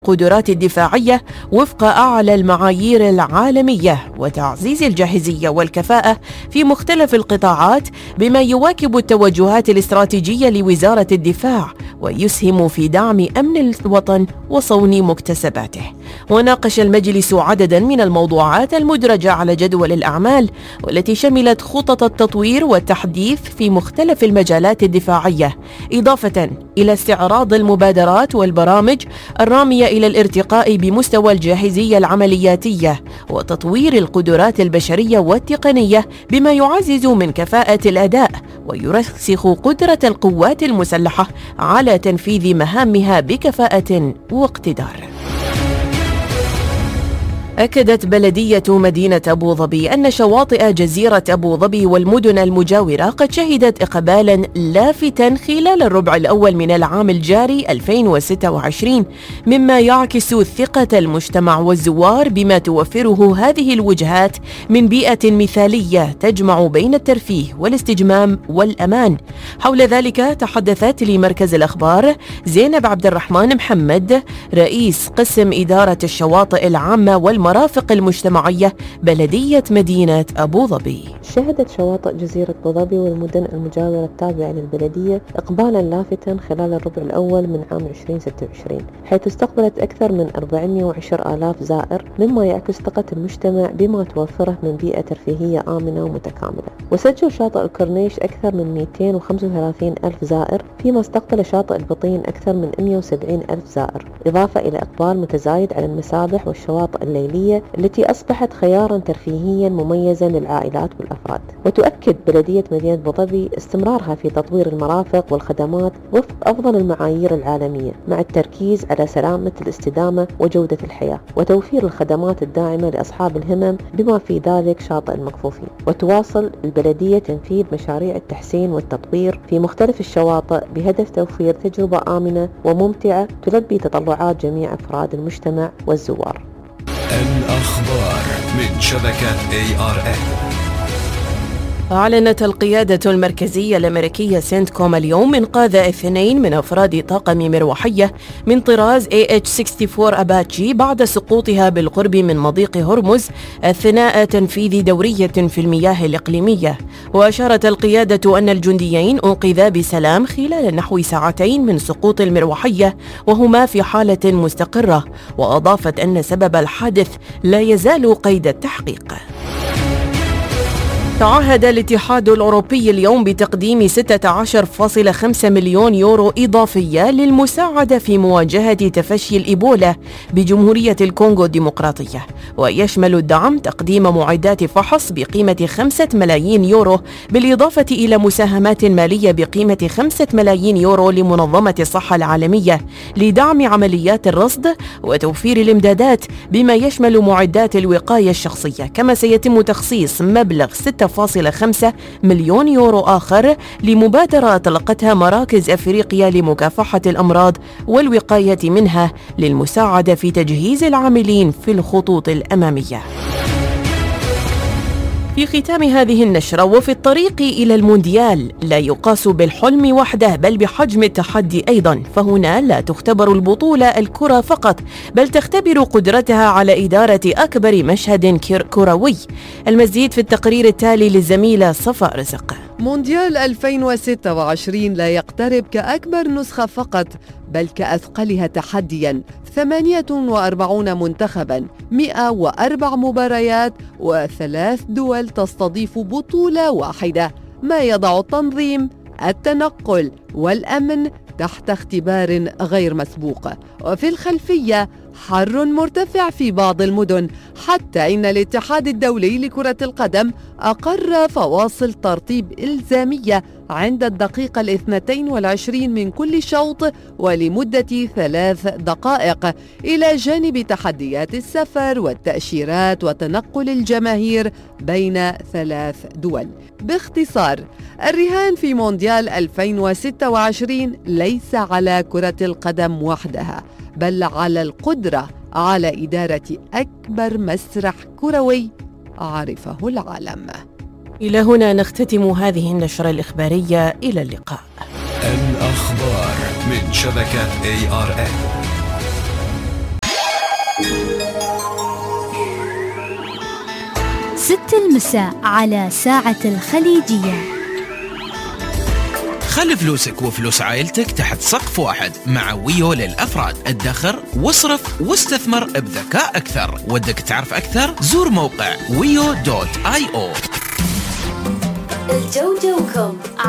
القدرات الدفاعية وفق أعلى المعايير العالمية وتعزيز الجاهزية والكفاءة في مختلف القطاعات بما يواكب التوجهات الاستراتيجية لوزارة الدفاع ويسهم في دعم أمن الوطن وصون مكتسباته. وناقش المجلس عددا من الموضوعات المدرجة على جدول الأعمال والتي شملت خطط التطوير والتحديث في مختلف المجالات الدفاعية، إضافة إلى استعراض المبادرات والبرامج الرامية إلى الارتقاء بمستوى الجاهزية العملياتية وتطوير القدرات البشرية والتقنية بما يعزز من كفاءة الأداء ويرسخ قدرة القوات المسلحة على تنفيذ مهامها بكفاءة واقتدار. أكدت بلدية مدينة أبو ظبي أن شواطئ جزيرة أبو ظبي والمدن المجاورة قد شهدت إقبالاً لافتا خلال الربع الأول من العام الجاري 2026، مما يعكس ثقة المجتمع والزوار بما توفره هذه الوجهات من بيئة مثالية تجمع بين الترفيه والاستجمام والأمان. حول ذلك تحدثت لمركز الأخبار زينب عبد الرحمن محمد رئيس قسم إدارة الشواطئ العامة والمرافق المجتمعية بلدية مدينة أبو ظبي. شهدت شواطئ جزيرة أبو ظبي والمدن المجاورة التابعة للبلدية إقبالا لافتا خلال الربع الأول من عام 2026، حيث استقبلت أكثر من 410 آلاف زائر، مما يعكس ثقة المجتمع بما توفره من بيئة ترفيهية آمنة ومتكاملة. وسجل شاطئ الكورنيش أكثر من 235 ألف زائر، فيما استقبل شاطئ البطين أكثر من 170 ألف زائر، إضافة إلى إقبال متزايد على المسابح والشواطئ الليلية التي أصبحت خيارا ترفيهيا مميزا للعائلات والأفراد. وتؤكد بلدية مدينة أبو ظبي استمرارها في تطوير المرافق والخدمات وفق أفضل المعايير العالمية، مع التركيز على سلامة الاستدامة وجودة الحياة وتوفير الخدمات الداعمة لأصحاب الهمم بما في ذلك شاطئ المكفوفين. وتواصل البلدية تنفيذ مشاريع التحسين والتطوير في مختلف الشواطئ بهدف توفير تجربة آمنة وممتعة تلبي تطلعات جميع أفراد المجتمع والزوار. الأخبار من شبكة ARN. أعلنت القيادة المركزية الأمريكية سنتكوم اليوم إنقاذ 2 من أفراد طاقم مروحية من طراز AH-64 أباتشي بعد سقوطها بالقرب من مضيق هرمز أثناء تنفيذ دورية في المياه الإقليمية. وأشارت القيادة أن الجنديين أنقذا بسلام خلال نحو ساعتين من سقوط المروحية وهما في حالة مستقرة، وأضافت أن سبب الحادث لا يزال قيد التحقيق. تعهد الاتحاد الأوروبي اليوم بتقديم 16.5 مليون يورو إضافية للمساعدة في مواجهة تفشي الإيبولا بجمهورية الكونغو الديمقراطية، ويشمل الدعم تقديم معدات فحص بقيمة 5 ملايين يورو، بالإضافة إلى مساهمات مالية بقيمة 5 ملايين يورو لمنظمة الصحة العالمية لدعم عمليات الرصد وتوفير الإمدادات بما يشمل معدات الوقاية الشخصية. كما سيتم تخصيص مبلغ 6.5 مليون يورو آخر لمبادرة أطلقتها مراكز أفريقيا لمكافحة الأمراض والوقاية منها للمساعدة في تجهيز العاملين في الخطوط الأمامية. في ختام هذه النشرة، وفي الطريق إلى المونديال لا يقاس بالحلم وحده بل بحجم التحدي أيضا، فهنا لا تختبر البطولة الكرة فقط بل تختبر قدرتها على إدارة أكبر مشهد كروي. المزيد في التقرير التالي للزميلة صفاء رزق. مونديال 2026 لا يقترب كأكبر نسخة فقط بل كأثقلها تحدياً، 48 منتخباً، 104 مباريات و3 دول تستضيف بطولة واحدة، ما يضع التنظيم، التنقل والأمن تحت اختبار غير مسبوق. وفي الخلفية حر مرتفع في بعض المدن، حتى إن الاتحاد الدولي لكرة القدم أقر فواصل ترتيب إلزامية عند الدقيقة 22 من كل شوط ولمدة 3 دقائق، إلى جانب تحديات السفر والتأشيرات وتنقل الجماهير بين 3 دول. باختصار، الرهان في مونديال 2026 ليس على كرة القدم وحدها بل على القدرة على إدارة أكبر مسرح كروي عرفه العالم. إلى هنا نختتم هذه النشرة الإخبارية. إلى اللقاء. الأخبار من شبكة ARN. 6 المساء على ساعة الخليجية. خلي فلوسك وفلوس عائلتك تحت سقف واحد مع ويو للأفراد. ادخر واصرف واستثمر بذكاء أكثر. ودك تعرف أكثر؟ زور موقع wio.io. الجوجوكم